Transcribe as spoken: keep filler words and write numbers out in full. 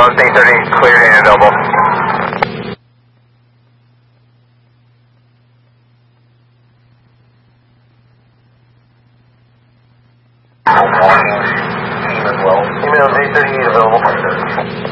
Mustang thirty-eight, cleared and available. Email eight thirty-eight available.